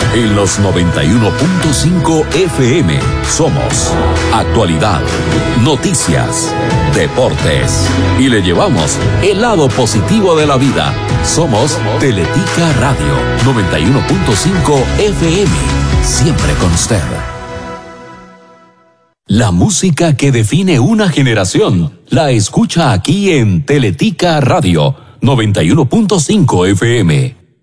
En los 91.5 FM somos actualidad, noticias, deportes y le llevamos el lado positivo de la vida. Somos Teletica Radio 91.5 FM, siempre con usted. La música que define una generación la escucha aquí en Teletica Radio 91.5 FM.